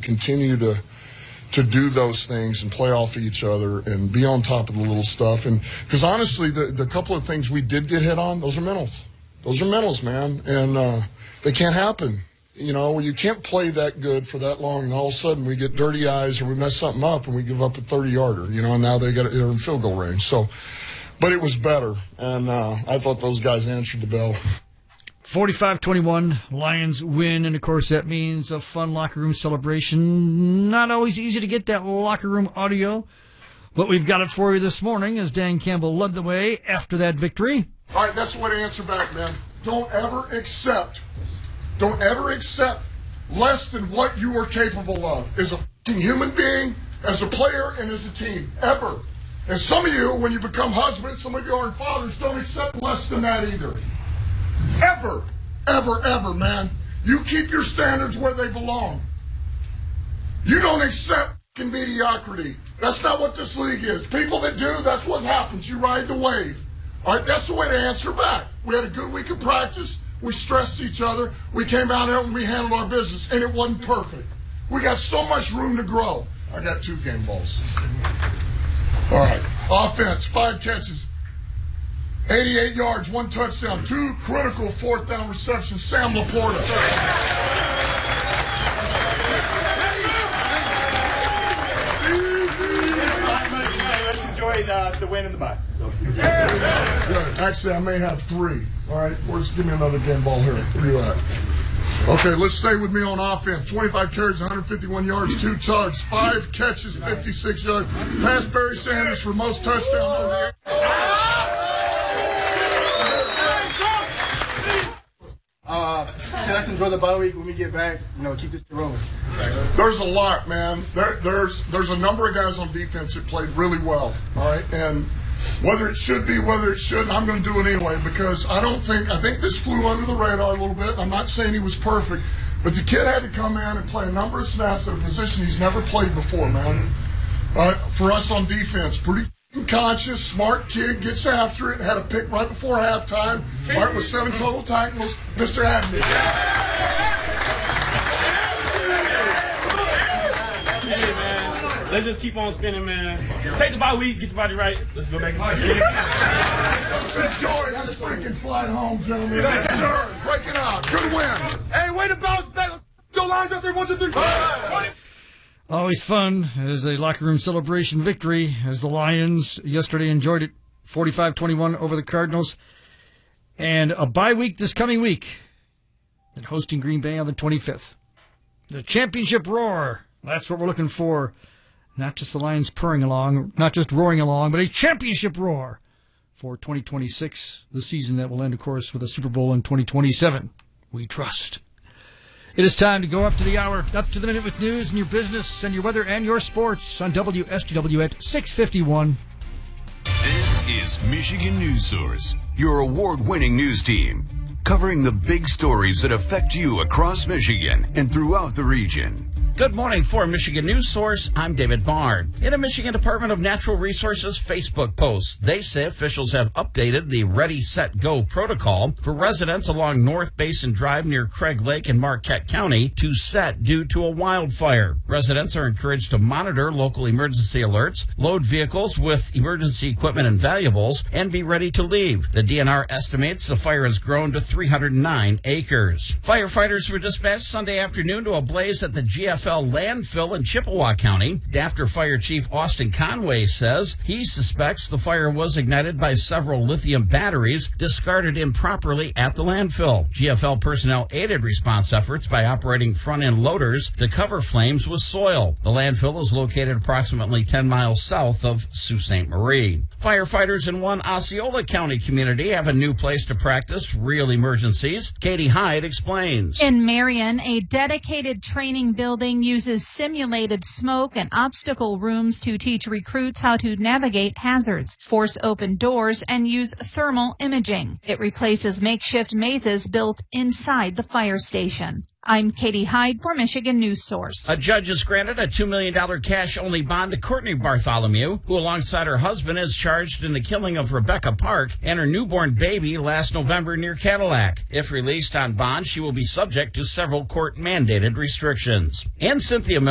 continue to do those things and play off each other and be on top of the little stuff. And because honestly, the couple of things we did get hit on, those are mentals. Those are mentals, man. And they can't happen. You can't play that good for that long, and all of a sudden we get dirty eyes or we mess something up and we give up a 30-yarder. And now they're in field goal range. So, but it was better, and I thought those guys answered the bell. 45-21, Lions win, and of course that means a fun locker room celebration. Not always easy to get that locker room audio, but we've got it for you this morning as Dan Campbell led the way after that victory. All right, that's the way to answer back, man. Don't ever accept less than what you are capable of as a fucking human being, as a player, and as a team, ever. And some of you, when you become husbands, some of you aren't fathers, don't accept less than that either. Ever, ever, ever, man. You keep your standards where they belong. You don't accept fucking mediocrity. That's not what this league is. People that do, that's what happens. You ride the wave. All right, that's the way to answer back. We had a good week of practice. We stressed each other. We came out here and we handled our business, and it wasn't perfect. We got so much room to grow. I got 2 game balls. All right, offense, 5 catches, 88 yards, 1 touchdown, 2 critical 4th down receptions. Sam Laporta. Let's enjoy the win in the box. Good. Actually, I may have 3. All right, give me another game ball here. Where you at? Okay, let's stay with me on offense. 25 carries, 151 yards, 2 tugs, 5 catches, 56 yards. Pass Barry Sanders for most touchdowns. Let's enjoy the bye week when we get back. Keep this rolling. There's a lot, man. There's a number of guys on defense that played really well. All right, and whether it should be, whether it shouldn't, I'm going to do it anyway because I think this flew under the radar a little bit. I'm not saying he was perfect, but the kid had to come in and play a number of snaps at a position he's never played before, man. All right, for us on defense, pretty conscious, smart kid, gets after it, had a pick right before halftime. All right, with 7 total tackles, Mr. Adney. Hey, man, let's just keep on spinning, man. Take the bye week, get your body right. Let's go back and enjoy this freaking flight home, gentlemen. Yes, sir. Break it out. Good win. Hey, way to bounce back. Go Lions out there, 1, 2, 3. Always fun as a locker room celebration victory as the Lions yesterday enjoyed it 45-21 over the Cardinals. And a bye week this coming week and hosting Green Bay on the 25th. The championship roar. That's what we're looking for. Not just the Lions purring along, not just roaring along, but a championship roar for 2026, the season that will end, of course, with a Super Bowl in 2027. We trust. It is time to go up to the hour, up to the minute with news and your business and your weather and your sports on WSTW at 6:51. This is Michigan News Source, your award-winning news team, covering the big stories that affect you across Michigan and throughout the region. Good morning for Michigan News Source. I'm David Barr. In a Michigan Department of Natural Resources Facebook post, they say officials have updated the Ready, Set, Go protocol for residents along North Basin Drive near Craig Lake in Marquette County to set due to a wildfire. Residents are encouraged to monitor local emergency alerts, load vehicles with emergency equipment and valuables, and be ready to leave. The DNR estimates the fire has grown to 309 acres. Firefighters were dispatched Sunday afternoon to a blaze at the GFL landfill in Chippewa County. DAFTR Fire Chief Austin Conway says he suspects the fire was ignited by several lithium batteries discarded improperly at the landfill. GFL personnel aided response efforts by operating front-end loaders to cover flames with soil. The landfill is located approximately 10 miles south of Sault Ste. Marie. Firefighters in one Osceola County community have a new place to practice real emergencies. Katie Hyde explains. In Marion, a dedicated training building uses simulated smoke and obstacle rooms to teach recruits how to navigate hazards, force open doors, and use thermal imaging. It replaces makeshift mazes built inside the fire station. I'm Katie Hyde for Michigan News Source. A judge has granted a $2 million cash-only bond to Courtney Bartholomew, who alongside her husband is charged in the killing of Rebecca Park and her newborn baby last November near Cadillac. If released on bond, she will be subject to several court-mandated restrictions. And Cynthia Miller